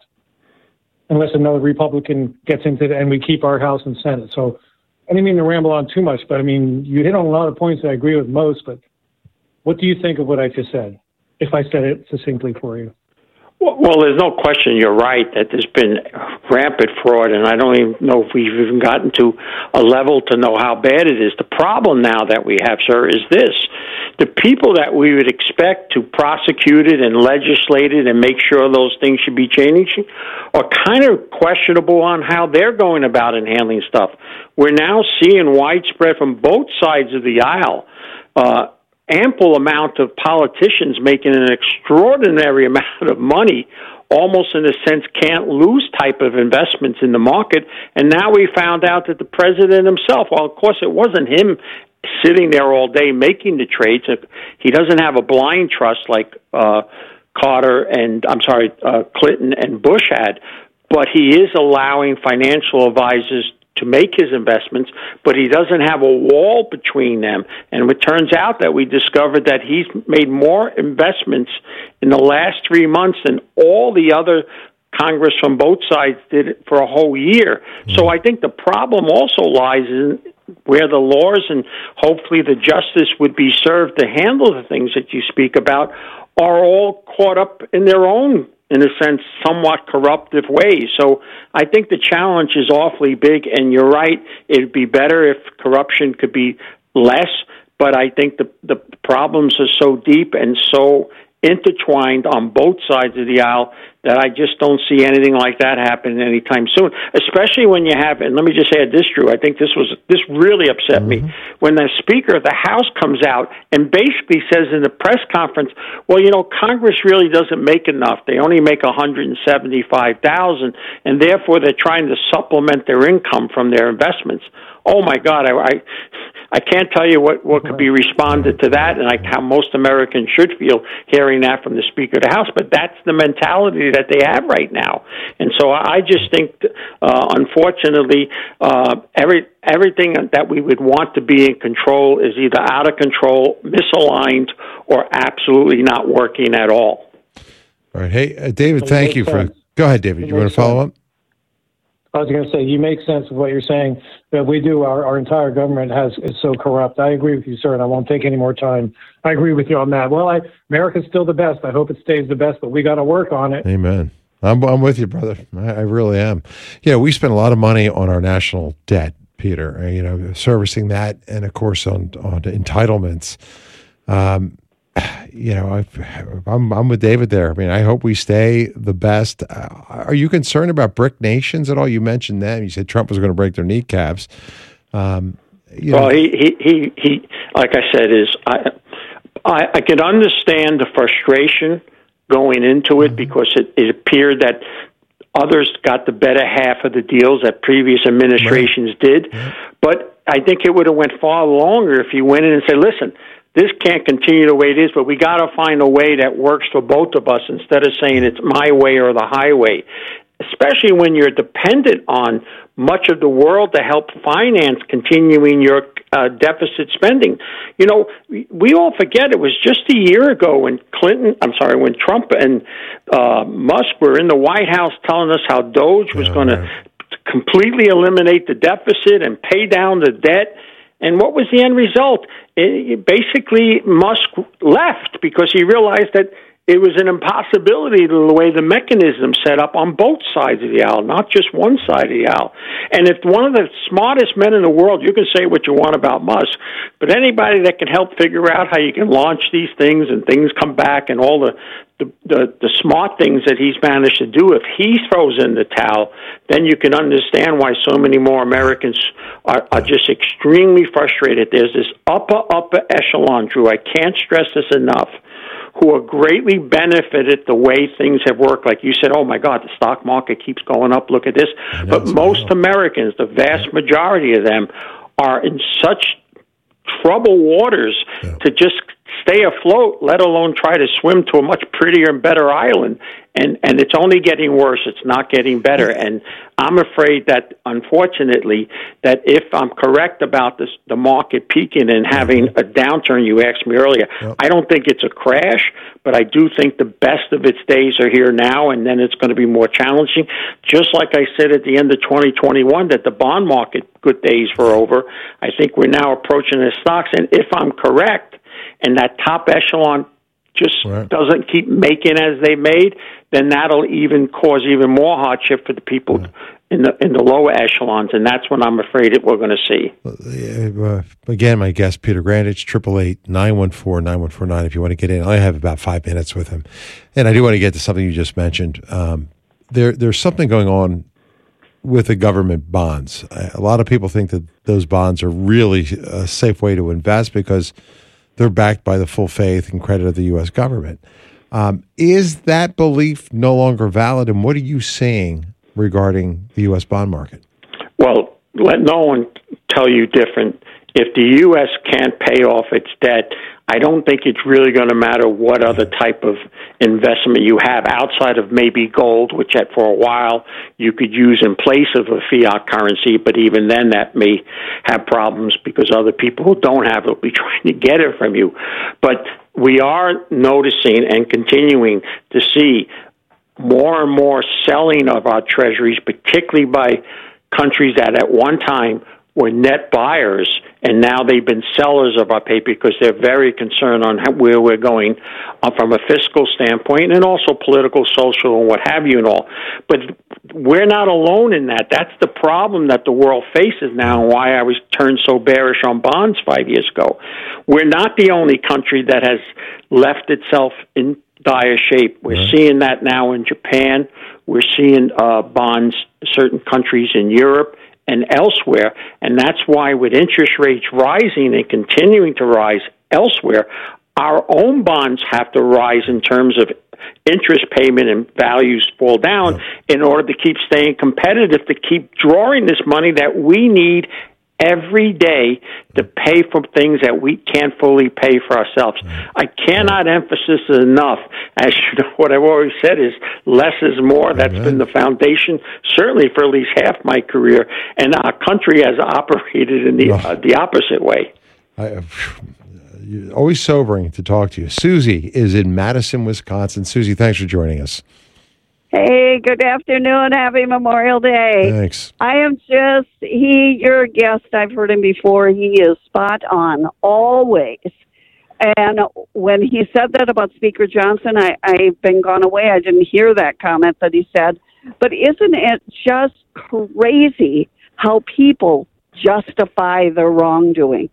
unless another Republican gets into it and we keep our House and Senate. So I didn't mean to ramble on too much, but I mean, you hit on a lot of points that I agree with most, but what do you think of what I just said, if I said it succinctly for you? Well, there's no question you're right that there's been rampant fraud, and I don't even know if we've even gotten to a level to know how bad it is. The problem now that we have, sir, is this. The people that we would expect to prosecute it and legislate it and make sure those things should be changing are kind of questionable on how they're going about and handling stuff. We're now seeing widespread from both sides of the aisle uh ample amount of politicians making an extraordinary amount of money, almost in a sense can't lose type of investments in the market. And now we found out that the president himself, well, of course, it wasn't him sitting there all day making the trades. He doesn't have a blind trust like uh, Carter and, I'm sorry, uh, Clinton and Bush had, but he is allowing financial advisors to make his investments, but he doesn't have a wall between them. And it turns out that we discovered that he's made more investments in the last three months than all the other Congress from both sides did for a whole year. Mm-hmm. So I think the problem also lies in where the laws and hopefully the justice would be served to handle the things that you speak about are all caught up in their own, in a sense, somewhat corruptive ways. So I think the challenge is awfully big, and you're right, it'd be better if corruption could be less, but I think the the problems are so deep and so intertwined on both sides of the aisle that I just don't see anything like that happening anytime soon, especially when you have, and let me just add this, Drew, I think this was this really upset mm-hmm. me, when the Speaker of the House comes out and basically says in the press conference, well, you know, Congress really doesn't make enough. They only make one hundred seventy-five thousand dollars, and therefore they're trying to supplement their income from their investments. Oh, my God, I... I I can't tell you what, what could be responded to that, and like how most Americans should feel hearing that from the Speaker of the House. But that's the mentality that they have right now. And so I just think, uh, unfortunately, uh, every everything that we would want to be in control is either out of control, misaligned, or absolutely not working at all. All right. Hey, uh, David, thank you for... Go ahead, David. You want to follow up? I was going to say, you make sense of what you're saying, that we do, our, our entire government has is so corrupt. I agree with you, sir, and I won't take any more time. I agree with you on that. Well, I, America's still the best. I hope it stays the best, but we got to work on it. Amen. I'm, I'm with you, brother. I, I really am. Yeah, we spend a lot of money on our national debt, Peter, you know, servicing that, and of course on, on entitlements. Um, You know, I've, I'm I'm with David there. I mean, I hope we stay the best. Uh, are you concerned about BRIC nations at all? You mentioned them. You said Trump was going to break their kneecaps. Um, you well, know. he, he he he. Like I said, is I I, I can understand the frustration going into it mm-hmm. because it, it appeared that others got the better half of the deals that previous administrations right. did. Yeah. But I think it would have went far longer if you went in and said, "Listen, this can't continue the way it is, but we got to find a way that works for both of us instead of saying it's my way or the highway," especially when you're dependent on much of the world to help finance continuing your uh, deficit spending. You know, we, we all forget it was just a year ago when Clinton, I'm sorry, when Trump and uh, Musk were in the White House telling us how Doge was yeah, going to completely eliminate the deficit and pay down the debt. And what was the end result? It, basically, Musk left because he realized that it was an impossibility the way the mechanism set up on both sides of the aisle, not just one side of the aisle. And if one of the smartest men in the world, you can say what you want about Musk, but anybody that can help figure out how you can launch these things and things come back and all the The, the the smart things that he's managed to do, if he throws in the towel, then you can understand why so many more Americans are, are just extremely frustrated. There's this upper, upper echelon, Drew, I can't stress this enough, who are greatly benefited the way things have worked. Like you said, oh, my God, the stock market keeps going up. Look at this. But most Americans, the vast majority of them, are in such troubled waters yeah. to just stay afloat, let alone try to swim to a much prettier and better island. And and it's only getting worse. It's not getting better. And I'm afraid that, unfortunately, that if I'm correct about this, the market peaking and having a downturn, you asked me earlier, yep. I don't think it's a crash, but I do think the best of its days are here now, and then it's going to be more challenging. Just like I said at the end of twenty twenty-one, that the bond market good days were over, I think we're now approaching the stocks. And if I'm correct, and that top echelon just right. doesn't keep making as they made, then that'll even cause even more hardship for the people yeah. in the in the lower echelons, and that's what I'm afraid that we're going to see. Uh, again, my guest, Peter Grandage, triple eight nine one four nine one four nine. If you want to get in, I have about five minutes with him, and I do want to get to something you just mentioned. Um, there, there's something going on with the government bonds. A lot of people think that those bonds are really a safe way to invest because they're backed by the full faith and credit of the U S government. Um, is that belief no longer valid, and what are you seeing regarding the U S bond market? Well, let no one tell you different. If the U S can't pay off its debt, I don't think it's really going to matter what other type of investment you have outside of maybe gold, which at, for a while you could use in place of a fiat currency, but even then that may have problems because other people who don't have it will be trying to get it from you. But we are noticing and continuing to see more and more selling of our treasuries, particularly by countries that at one time were net buyers, and now they've been sellers of our paper because they're very concerned on how, where we're going uh, from a fiscal standpoint and also political, social, and what have you and all. But we're not alone in that. That's the problem that the world faces now, and why I was turned so bearish on bonds five years ago. We're not the only country that has left itself in dire shape. We're right. seeing that now in Japan. We're seeing uh, bonds, certain countries in Europe and elsewhere, and that's why with interest rates rising and continuing to rise elsewhere, our own bonds have to rise in terms of interest payment and values fall down yeah. in order to keep staying competitive, to keep drawing this money that we need every day to pay for things that we can't fully pay for ourselves. I cannot emphasize enough, as you know, what I've always said is less is more. That's Amen. Been the foundation, certainly for at least half my career, and our country has operated in the, uh, the opposite way. I, always sobering to talk to you. Susie is in Madison, Wisconsin. Susie, thanks for joining us. Hey, good afternoon. Happy Memorial Day. Thanks. I am just, he, your guest, I've heard him before. He is spot on, always. And when he said that about Speaker Johnson, I, I've been gone away. I didn't hear that comment that he said. But isn't it just crazy how people justify their wrongdoing?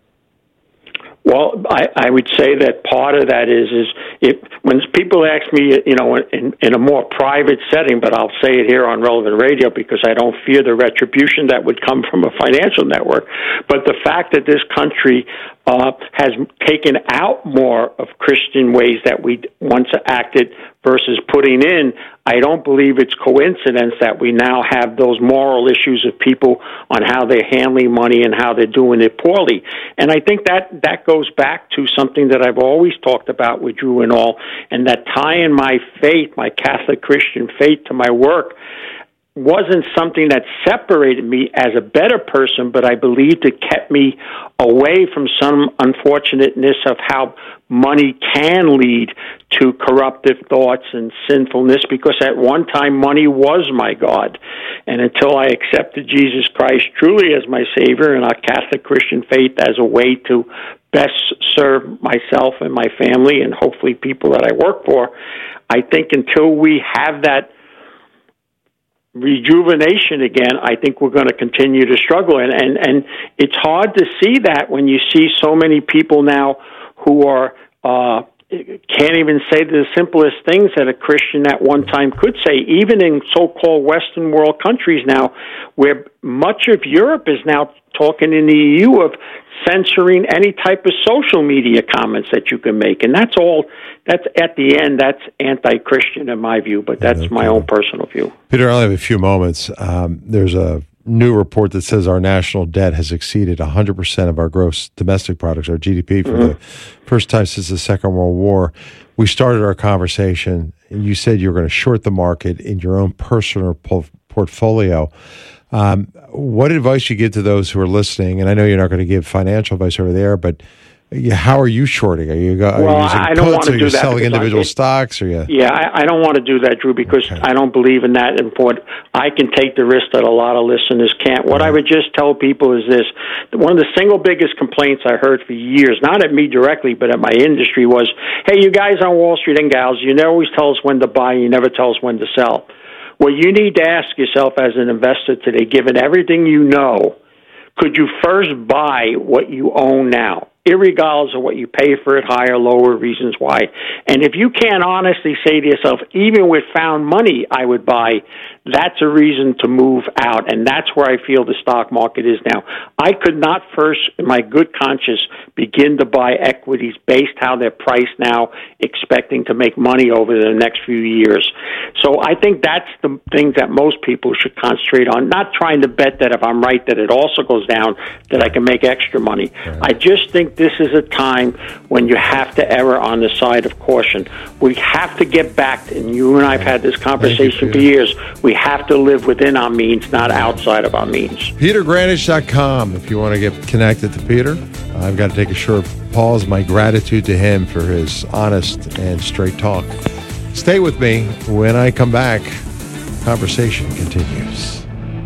Well, I, I would say that part of that is is if when people ask me, you know, in, in a more private setting, but I'll say it here on Relevant Radio because I don't fear the retribution that would come from a financial network. But the fact that this country uh, has taken out more of Christian ways that we once acted versus putting in, I don't believe it's coincidence that we now have those moral issues of people on how they're handling money and how they're doing it poorly. And I think that that goes back to something that I've always talked about with Drew and all, and that tying my faith, my Catholic Christian faith, to my work wasn't something that separated me as a better person, but I believed it kept me away from some unfortunateness of how money can lead to corruptive thoughts and sinfulness, because at one time money was my God. And until I accepted Jesus Christ truly as my Savior and our Catholic Christian faith as a way to best serve myself and my family and hopefully people that I work for, I think until we have that rejuvenation again, I think we're going to continue to struggle. And, and, and it's hard to see that when you see so many people now who are uh, can't even say the simplest things that a Christian at one time could say, even in so-called Western world countries now, where much of Europe is now talking in the E U of censoring any type of social media comments that you can make. And that's all, that's at the end, that's anti-Christian in my view, but that's okay. my own personal view. Peter, I only have a few moments. Um, there's a new report that says our national debt has exceeded one hundred percent of our gross domestic products, our G D P, for mm-hmm. the first time since the Second World War. We started our conversation, and you said you were going to short the market in your own personal po- portfolio. Um, what advice you give to those who are listening? And I know you're not going to give financial advice over there, but how are you shorting? Are you, are well, you using I don't puts? Want to are do you that selling individual I, stocks? Or you? Yeah, I, I don't want to do that, Drew, because okay. I don't believe in that. And for I can take the risk that a lot of listeners can't. What right. I would just tell people is this: one of the single biggest complaints I heard for years, not at me directly, but at my industry, was, "Hey, you guys on Wall Street and gals, you never always tell us when to buy, you never tell us when to sell." Well, you need to ask yourself as an investor today, given everything you know, could you first buy what you own now, irregardless of what you pay for it, higher, lower, reasons why? And if you can't honestly say to yourself, even with found money I would buy, that's a reason to move out. And that's where I feel the stock market is now. I could not first, in my good conscience, begin to buy equities based how they're priced now, expecting to make money over the next few years. So I think that's the thing that most people should concentrate on, not trying to bet that if I'm right that it also goes down, that I can make extra money. Right. I just think this is a time when you have to err on the side of caution. We have to get back, and you and I have had this conversation for years, we have to live within our means, not outside of our means. Peter Grandage dot com if you want to get connected to Peter. I've got to take a short pause. My gratitude to him for his honest and straight talk. Stay with me. When I come back, conversation continues.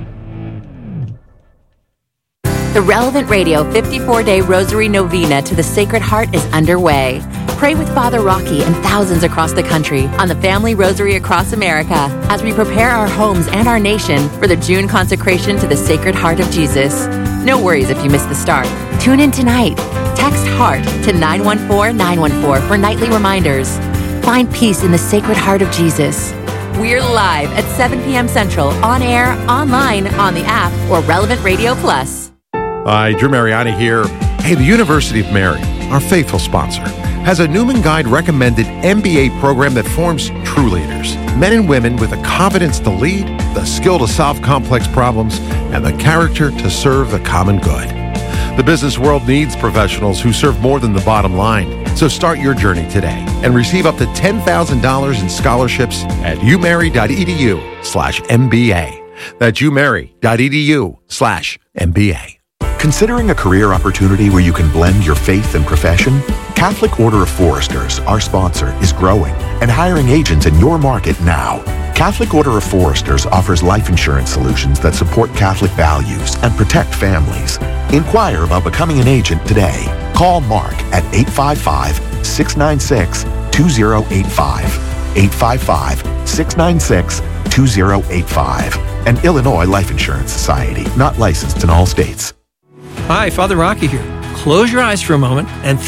The Relevant Radio fifty-four day Rosary Novena to the Sacred Heart is underway. Pray with Father Rocky and thousands across the country on the Family Rosary Across America as we prepare our homes and our nation for the June consecration to the Sacred Heart of Jesus. No worries if you miss the start. Tune in tonight. Text HEART to nine one four nine one four for nightly reminders. Find peace in the Sacred Heart of Jesus. We're live at seven p.m. Central, on air, online, on the app, or Relevant Radio Plus. Hi, Drew Mariani here. Hey, the University of Mary, our faithful sponsor, has a Newman Guide recommended M B A program that forms true leaders. Men and women with the confidence to lead, the skill to solve complex problems, and the character to serve the common good. The business world needs professionals who serve more than the bottom line. So start your journey today and receive up to ten thousand dollars in scholarships at umary.edu slash MBA. That's umary.edu slash MBA. Considering a career opportunity where you can blend your faith and profession? Catholic Order of Foresters, our sponsor, is growing and hiring agents in your market now. Catholic Order of Foresters offers life insurance solutions that support Catholic values and protect families. Inquire about becoming an agent today. Call Mark at eight five five, six nine six, two zero eight five. eight five five, six nine six, two zero eight five. An Illinois Life Insurance Society, not licensed in all states. Hi, Father Rocky here. Close your eyes for a moment and